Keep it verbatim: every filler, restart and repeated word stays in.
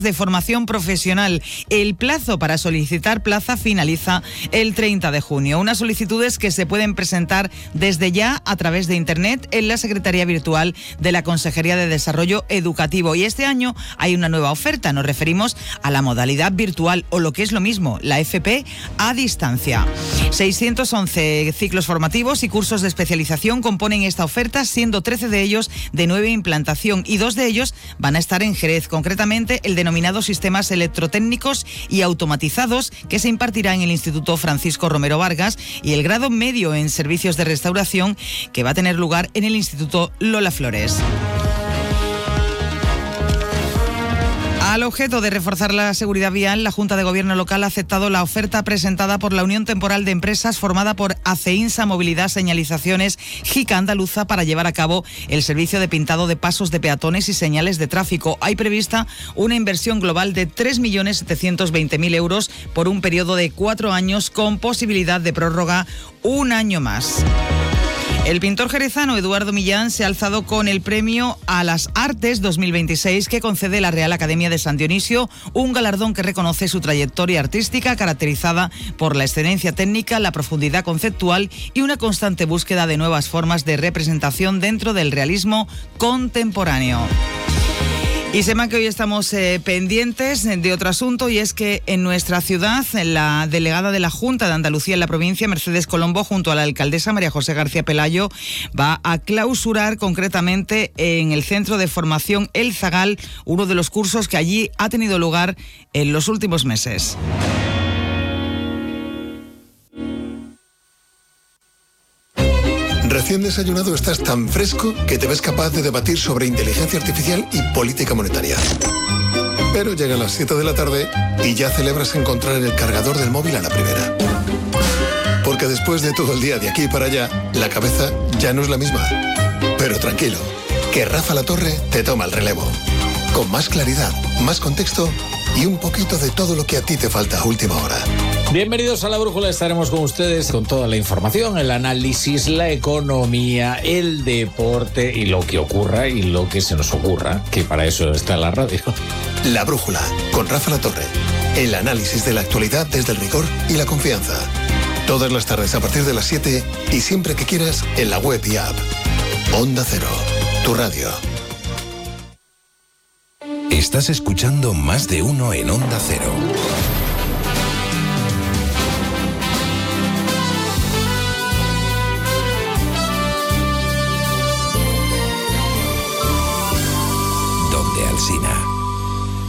de formación profesional. El plazo para solicitar plaza finaliza el treinta de junio. Unas solicitudes que se pueden presentar desde ya a través de Internet en la Secretaría Virtual de la Consejería de Desarrollo Educativo. Y este año hay una nueva oferta. Nos referimos a la modalidad virtual o lo que es lo mismo, la F P a distancia. seiscientos once ciclos formativos y cursos de especialización componen esta oferta, siendo trece de ellos de nueva implantación y dos de ellos van a estar en Jerez, concretamente el denominado Sistemas Electrotécnicos y Automatizados, que se impartirá en el Instituto Francisco Romero Vargas, y el grado medio en Servicios de Restauración, que va a tener lugar en el Instituto Lola Flores. Al objeto de reforzar la seguridad vial, la Junta de Gobierno local ha aceptado la oferta presentada por la Unión Temporal de Empresas formada por ACEINSA Movilidad Señalizaciones J I C A Andaluza para llevar a cabo el servicio de pintado de pasos de peatones y señales de tráfico. Hay prevista una inversión global de tres millones setecientos veinte mil euros por un periodo de cuatro años con posibilidad de prórroga un año más. El pintor jerezano Eduardo Millán se ha alzado con el Premio a las Artes dos mil veintiséis que concede la Real Academia de San Dionisio, un galardón que reconoce su trayectoria artística caracterizada por la excelencia técnica, la profundidad conceptual y una constante búsqueda de nuevas formas de representación dentro del realismo contemporáneo. Y sepan que hoy estamos eh, pendientes de otro asunto, y es que en nuestra ciudad, la delegada de la Junta de Andalucía en la provincia, Mercedes Colombo, junto a la alcaldesa María José García Pelayo, va a clausurar concretamente en el Centro de Formación El Zagal uno de los cursos que allí ha tenido lugar en los últimos meses. Recién desayunado estás tan fresco que te ves capaz de debatir sobre inteligencia artificial y política monetaria. Pero llegan las siete de la tarde y ya celebras encontrar el cargador del móvil a la primera. Porque después de todo el día de aquí para allá, la cabeza ya no es la misma. Pero tranquilo, que Rafa La Torre te toma el relevo. Con más claridad, más contexto y un poquito de todo lo que a ti te falta a última hora. Bienvenidos a La Brújula, estaremos con ustedes con toda la información, el análisis, la economía, el deporte y lo que ocurra y lo que se nos ocurra, que para eso está la radio. La Brújula, con Rafa La Torre. El análisis de la actualidad desde el rigor y la confianza. Todas las tardes a partir de las siete y siempre que quieras en la web y app. Onda Cero, tu radio. Estás escuchando Más de Uno en Onda Cero.